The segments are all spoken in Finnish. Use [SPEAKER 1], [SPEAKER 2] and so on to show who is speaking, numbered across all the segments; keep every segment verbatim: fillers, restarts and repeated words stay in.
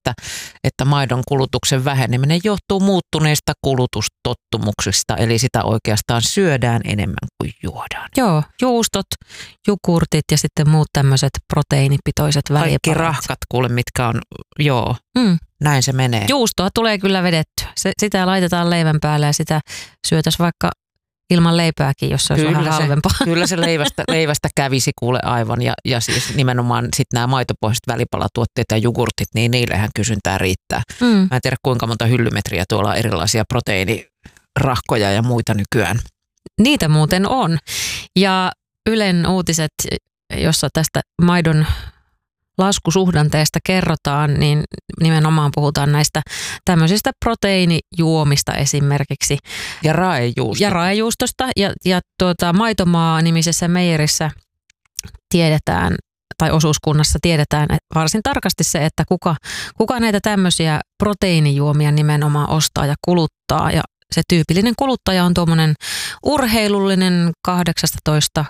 [SPEAKER 1] että, että maidon kulutuksen väheneminen johtuu muuttuneista kulutustottumuksista, eli sitä oikeastaan syödään enemmän kuin juodaan.
[SPEAKER 2] Joo, juustot, jogurtit ja sitten muut tämmöiset proteiinipitoiset välipalat.
[SPEAKER 1] Kaikki rahkat kuule, mitkä on, joo, mm. näin se menee.
[SPEAKER 2] Juustoa tulee kyllä vedettyä. Se, sitä laitetaan leivän päälle ja sitä syötäisiin vaikka ilman leipääkin, jos se olisi
[SPEAKER 1] kyllä
[SPEAKER 2] vähän halvempaa.
[SPEAKER 1] Se, kyllä se leivästä, leivästä kävisi kuule aivan ja, ja siis nimenomaan sitten nämä maitopohjaiset välipalatuotteet ja jogurtit, niin niillehän kysyntää riittää. Mm. Mä en tiedä kuinka monta hyllymetriä tuolla on erilaisia proteiinirahkoja ja muita nykyään.
[SPEAKER 2] Niitä muuten on. Ja Ylen uutiset, jossa tästä maidon laskusuhdanteesta kerrotaan, niin nimenomaan puhutaan näistä tämmöisistä proteiinijuomista esimerkiksi.
[SPEAKER 1] Ja raejuustosta.
[SPEAKER 2] Ja raejuustosta. Ja, ja tuota, Maitomaa-nimisessä meijerissä tiedetään, tai osuuskunnassa tiedetään varsin tarkasti se, että kuka, kuka näitä tämmöisiä proteiinijuomia nimenomaan ostaa ja kuluttaa. Ja se tyypillinen kuluttaja on tuommoinen urheilullinen kahdeksantoista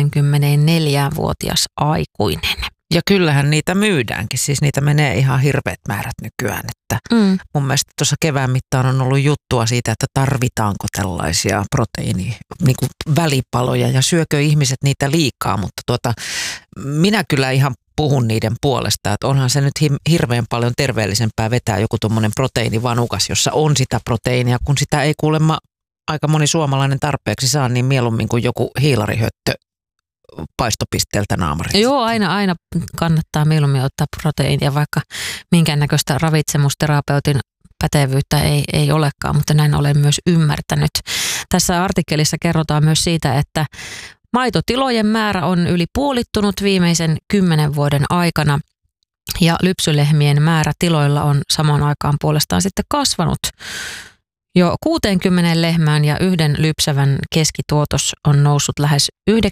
[SPEAKER 2] kolmekymmentäneljä-vuotias aikuinen.
[SPEAKER 1] Ja kyllähän niitä myydäänkin, siis niitä menee ihan hirveät määrät nykyään. Että mm. mun mielestä tuossa kevään mittaan on ollut juttua siitä, että tarvitaanko tällaisia proteiini, niin kuin välipaloja ja syökö ihmiset niitä liikaa, mutta tuota, minä kyllä ihan puhun niiden puolesta, että onhan se nyt hirveän paljon terveellisempää vetää joku tuommoinen proteiinivanukas, jossa on sitä proteiinia, kun sitä ei kuulemma aika moni suomalainen tarpeeksi saa, niin mieluummin kuin joku hiilarihöttö paistopisteeltä naamarit.
[SPEAKER 2] Joo, aina, aina kannattaa mieluummin ottaa proteiinia, vaikka minkäännäköistä ravitsemusterapeutin pätevyyttä ei, ei olekaan, mutta näin olen myös ymmärtänyt. Tässä artikkelissa kerrotaan myös siitä, että maitotilojen määrä on yli puolittunut viimeisen kymmenen vuoden aikana ja lypsylehmien määrä tiloilla on samaan aikaan puolestaan sitten kasvanut. Jo kuuteenkymmeneen lehmään ja yhden lypsävän keskituotos on noussut lähes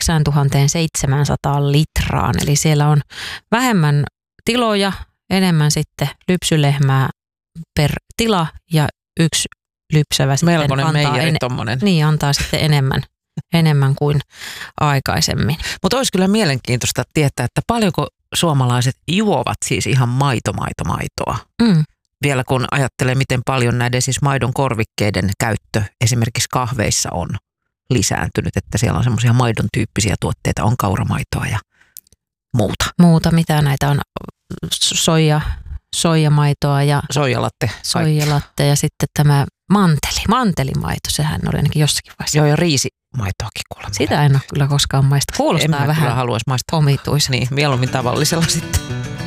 [SPEAKER 2] yhdeksäntuhatta seitsemänsataa litraan. Eli siellä on vähemmän tiloja, enemmän sitten lypsylehmää per tila ja yksi lypsävä sitten
[SPEAKER 1] melkoinen
[SPEAKER 2] antaa,
[SPEAKER 1] meijeri
[SPEAKER 2] en,
[SPEAKER 1] tommonen.
[SPEAKER 2] Niin, antaa sitten enemmän, enemmän kuin aikaisemmin.
[SPEAKER 1] Mutta olisi kyllä mielenkiintoista tietää, että paljonko suomalaiset juovat siis ihan maito, maito, maitoa. Mm. Vielä kun ajattelee, miten paljon näiden siis maidon korvikkeiden käyttö esimerkiksi kahveissa on lisääntynyt, että siellä on semmoisia maidon tyyppisiä tuotteita, on kauramaitoa ja muuta.
[SPEAKER 2] Muuta, mitä näitä on, soija, soijamaitoa ja
[SPEAKER 1] soijalatte.
[SPEAKER 2] soijalatte ja sitten tämä manteli, mantelimaito, sehän oli ainakin jossakin vaiheessa.
[SPEAKER 1] Joo, ja riisimaitoakin kuulemma.
[SPEAKER 2] Sitä en ole kyllä koskaan maista. Kuulostaa
[SPEAKER 1] en
[SPEAKER 2] vähän
[SPEAKER 1] haluaisi maistaa
[SPEAKER 2] omituisen.
[SPEAKER 1] Niin, mieluummin tavallisella sitten.